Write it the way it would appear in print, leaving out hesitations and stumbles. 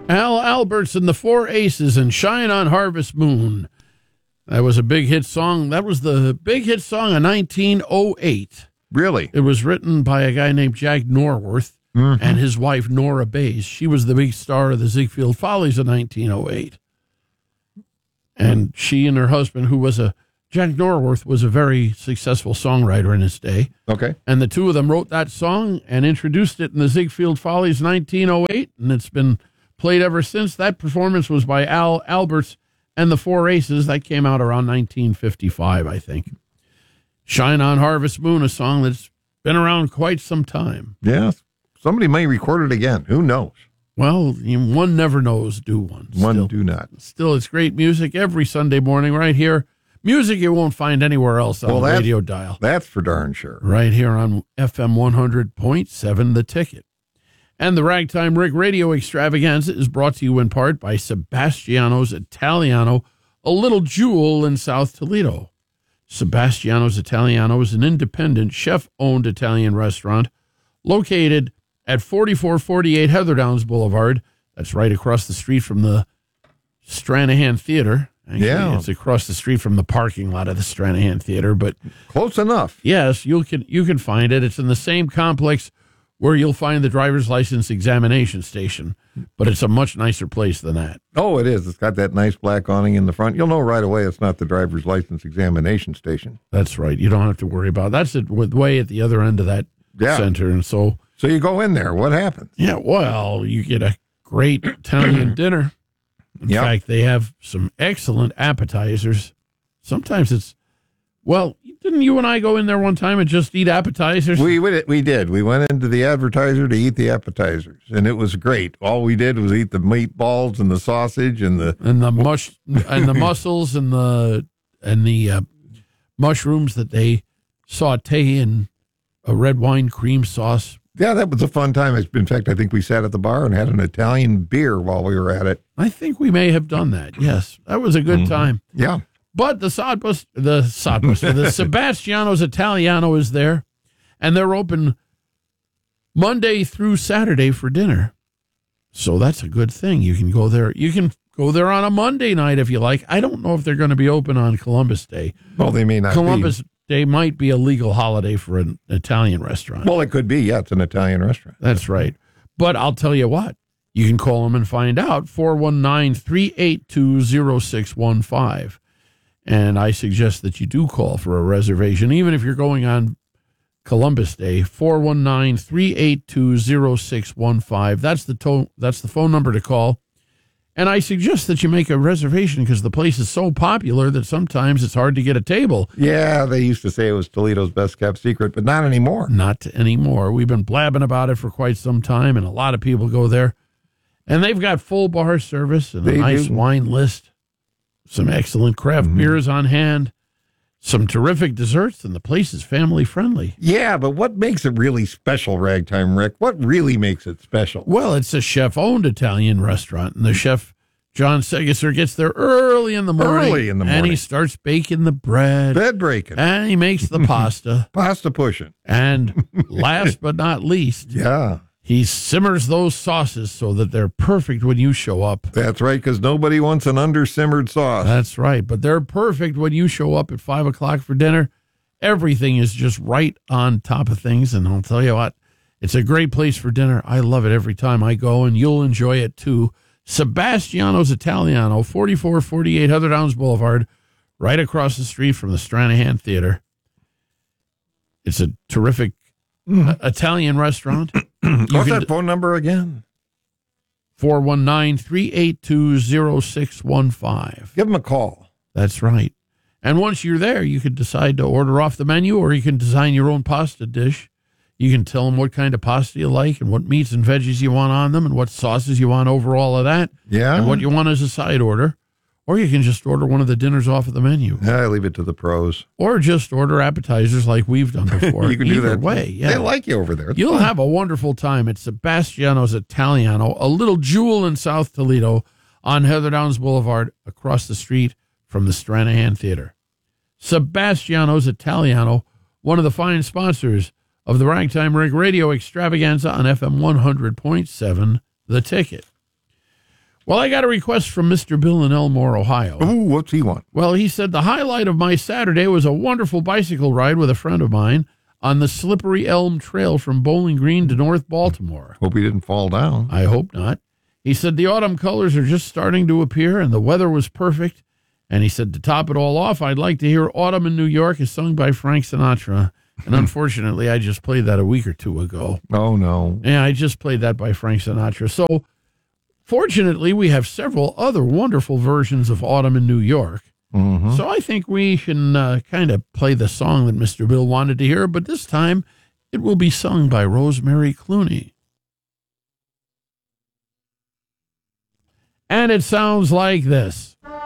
Al Alberts and the Four Aces and Shine on Harvest Moon. That was a big hit song. That was the big hit song of 1908. Really? It was written by a guy named Jack Norworth and his wife, Nora Bayes. She was the big star of the Ziegfeld Follies of 1908. And she and her husband, Jack Norworth was a very successful songwriter in his day. Okay. And the two of them wrote that song and introduced it in the Ziegfeld Follies 1908, and it's been played ever since. That performance was by Al Alberts and the Four Aces. That came out around 1955, I think. Shine on Harvest Moon, a song that's been around quite some time. Yeah. Somebody may record it again. Who knows? Well, one never knows, do one. One do not. Still, it's great music every Sunday morning right here. Music you won't find anywhere else on the radio dial. That's for darn sure. Right here on FM 100.7, The Ticket. And the Ragtime Rick Radio Extravaganza is brought to you in part by Sebastiano's Italiano, a little jewel in South Toledo. Sebastiano's Italiano is an independent, chef-owned Italian restaurant located at 4448 Heatherdowns Boulevard. That's right across the street from the Stranahan Theater. Actually, yeah. It's across the street from the parking lot of the Stranahan Theater, but close enough. Yes, you can find it. It's in the same complex where you'll find the driver's license examination station, but it's a much nicer place than that. Oh, it is. It's got that nice black awning in the front. You'll know right away it's not the driver's license examination station. That's right. You don't have to worry about it. That's it, way at the other end of that center. And so you go in there. What happens? Yeah, well, you get a great Italian dinner. In fact, they have some excellent appetizers. Sometimes it's, didn't you and I go in there one time and just eat appetizers? We did. We went into the advertiser to eat the appetizers, and it was great. All we did was eat the meatballs and the sausage and the mussels and the mushrooms that they saute in a red wine cream sauce. Yeah, that was a fun time. In fact, I think we sat at the bar and had an Italian beer while we were at it. I think we may have done that. Yes, that was a good time. Yeah. But the Sebastiano's Italiano is there, and they're open Monday through Saturday for dinner. So that's a good thing. You can go there. You can go there on a Monday night if you like. I don't know if they're going to be open on Columbus Day. Well, they may not. Columbus Day might be a legal holiday for an Italian restaurant. Well, it could be. Yeah, it's an Italian restaurant. That's right. But I'll tell you what. You can call them and find out, 419-382-0615. And I suggest that you do call for a reservation, even if you're going on Columbus Day, 419-382-0615. That's the phone number to call. And I suggest that you make a reservation because the place is so popular that sometimes it's hard to get a table. Yeah, they used to say it was Toledo's best kept secret, but not anymore. Not anymore. We've been blabbing about it for quite some time, and a lot of people go there. And they've got full bar service and a nice wine list. Some excellent craft beers on hand, some terrific desserts, and the place is family friendly. Yeah, but what makes it really special, Ragtime Rick? What really makes it special? Well, it's a chef-owned Italian restaurant, and the chef, John Segesser, gets there early in the morning. And he starts baking the bread. Bread breaking. And he makes the pasta. Pasta pushing. And last but not least, he simmers those sauces so that they're perfect when you show up. That's right, because nobody wants an under-simmered sauce. That's right, but they're perfect when you show up at 5 o'clock for dinner. Everything is just right on top of things, and I'll tell you what, it's a great place for dinner. I love it every time I go, and you'll enjoy it too. Sebastiano's Italiano, 4448 Heatherdowns Boulevard, right across the street from the Stranahan Theater. It's a terrific Italian restaurant. What's that phone number again? 419-382-0615. Give them a call. That's right. And once you're there, you can decide to order off the menu, or you can design your own pasta dish. You can tell them what kind of pasta you like and what meats and veggies you want on them and what sauces you want over all of that. Yeah. And what you want as a side order. Or you can just order one of the dinners off of the menu. I leave it to the pros. Or just order appetizers like we've done before. You can do that way. Yeah. They like you over there. It's You'll fun. have a wonderful time at Sebastiano's Italiano, a little jewel in South Toledo on Heatherdowns Boulevard across the street from the Stranahan Theater. Sebastiano's Italiano, one of the fine sponsors of the Ragtime Rick Radio Extravaganza on FM 100.7, The Ticket. Well, I got a request from Mr. Bill in Elmore, Ohio. Ooh, what's he want? Well, he said the highlight of my Saturday was a wonderful bicycle ride with a friend of mine on the Slippery Elm Trail from Bowling Green to North Baltimore. Hope he didn't fall down. I hope not. He said the autumn colors are just starting to appear and the weather was perfect. And he said to top it all off, I'd like to hear Autumn in New York is sung by Frank Sinatra. And unfortunately, I just played that a week or two ago. Oh, no. Yeah, I just played that by Frank Sinatra. So fortunately, we have several other wonderful versions of Autumn in New York. Mm-hmm. So I think we can kind of play the song that Mr. Bill wanted to hear, but this time it will be sung by Rosemary Clooney. And it sounds like this.